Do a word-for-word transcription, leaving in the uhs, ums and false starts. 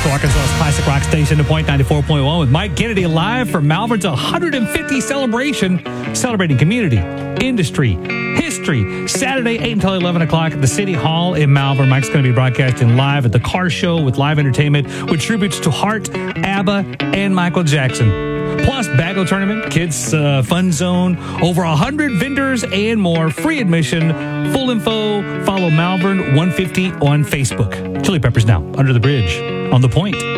Central Arkansas's classic rock station, The Point ninety-four point one, with Mike Kennedy live for Malvern's one hundred fiftieth celebration, celebrating community, industry, history. Saturday, eight until eleven o'clock at the City Hall in Malvern. Mike's going to be broadcasting live at the Car Show with live entertainment with tributes to Heart, ABBA, and Michael Jackson. Plus, Bagel Tournament, Kids uh, Fun Zone, over one hundred vendors and more. Free admission. Full info, follow Malvern one fifty on Facebook. Chili Peppers now, Under the Bridge, on The Point.